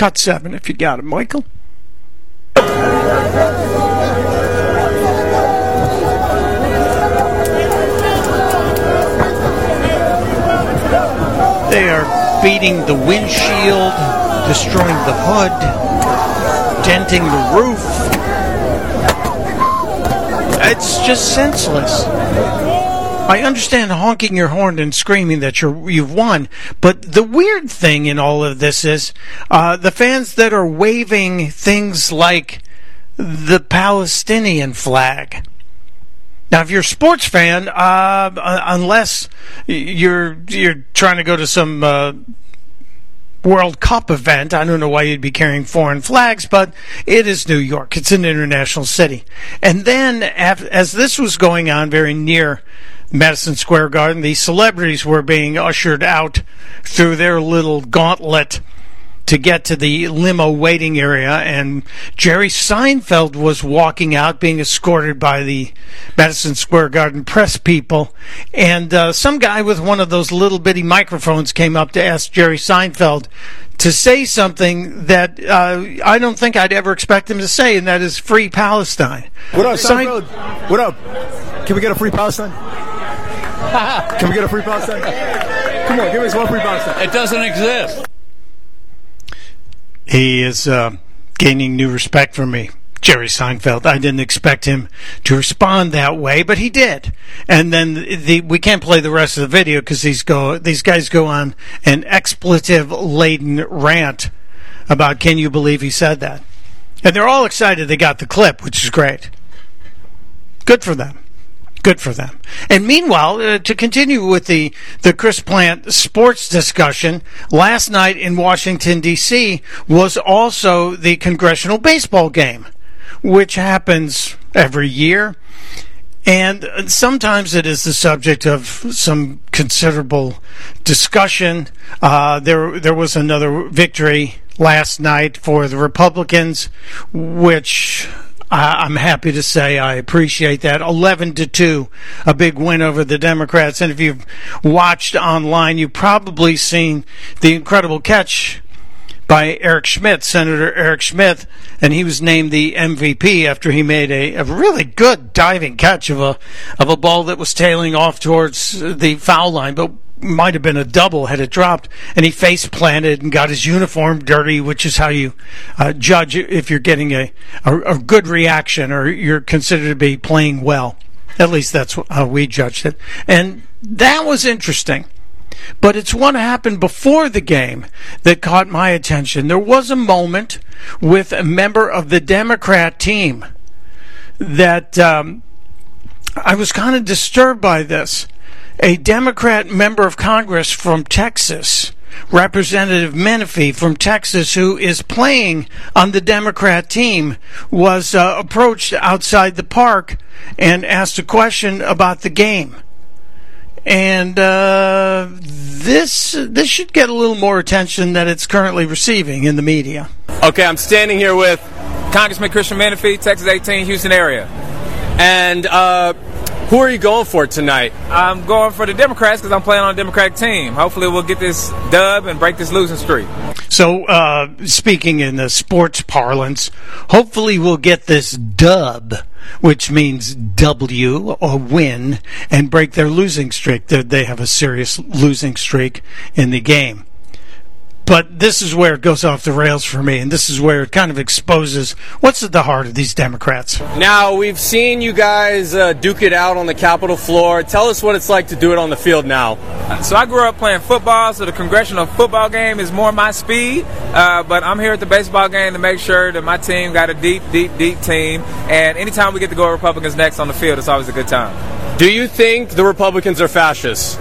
Cut 7 if you got it, Michael. They are beating the windshield, destroying the hood, denting the roof. It's just senseless. I understand honking your horn and screaming that you've won, but the weird thing in all of this is the fans that are waving things like the Palestinian flag. Now, if you're a sports fan, unless you're trying to go to some World Cup event, I don't know why you'd be carrying foreign flags, but it is New York. It's an international city. And then, as this was going on very near Madison Square Garden, the celebrities were being ushered out through their little gauntlet to get to the limo waiting area, and Jerry Seinfeld was walking out being escorted by the Madison Square Garden press people, and some guy with one of those little bitty microphones came up to ask Jerry Seinfeld to say something that I don't think I'd ever expect him to say, and that is free Palestine. What up, Seinfeld? What up? Can we get a free Palestine? Can we get a free Palestine? Come on, give us one free Palestine. It doesn't exist. He is gaining new respect from me, Jerry Seinfeld. I didn't expect him to respond that way, but he did. And then we can't play the rest of the video because these guys go on an expletive-laden rant about, can you believe he said that? And they're all excited they got the clip, which is great. Good for them. Good for them. And meanwhile, to continue with the Chris Plant sports discussion, last night in Washington, D.C. was also the congressional baseball game, which happens every year. And sometimes it is the subject of some considerable discussion. There was another victory last night for the Republicans, which I'm happy to say I appreciate that. 11-2, a big win over the Democrats. And if you've watched online, you've probably seen the incredible catch by Eric Schmidt, Senator Eric Schmidt, and he was named the MVP after he made a really good diving catch of a ball that was tailing off towards the foul line, but might have been a double had it dropped, and he face planted and got his uniform dirty, which is how you judge if you're getting a good reaction or you're considered to be playing well. At least that's how we judged it. And that was interesting. But it's what happened before the game that caught my attention. There was a moment with a member of the Democrat team that I was kind of disturbed by this. A Democrat member of Congress from Texas, Representative Menifee from Texas, who is playing on the Democrat team, was approached outside the park and asked a question about the game. And this should get a little more attention than it's currently receiving in the media. Okay, I'm standing here with Congressman Christian Menifee, Texas 18, Houston area. And who are you going for tonight? I'm going for the Democrats because I'm playing on a Democratic team. Hopefully we'll get this dub and break this losing streak. So, speaking in the sports parlance, hopefully we'll get this dub, which means W, or win, and break their losing streak. They have a serious losing streak in the game. But this is where it goes off the rails for me, and this is where it kind of exposes what's at the heart of these Democrats. Now, we've seen you guys duke it out on the Capitol floor. Tell us what it's like to do it on the field now. So I grew up playing football, so the congressional football game is more my speed. But I'm here at the baseball game to make sure that my team got a deep team. And anytime we get to go Republicans next on the field, it's always a good time. Do you think the Republicans are fascists?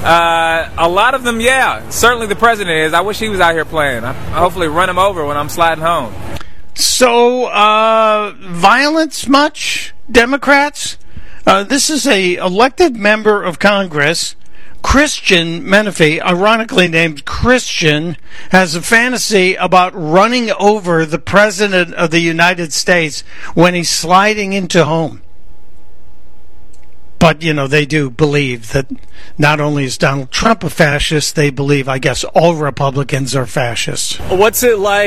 A lot of them, yeah. Certainly the president is. I wish he was out here playing. I hopefully run him over when I'm sliding home. So, violence much, Democrats? This is a elected member of Congress, Christian Menifee, ironically named Christian, has a fantasy about running over the President of the United States when he's sliding into home. But, you know, they do believe that not only is Donald Trump a fascist, they believe, I guess, all Republicans are fascists. What's it like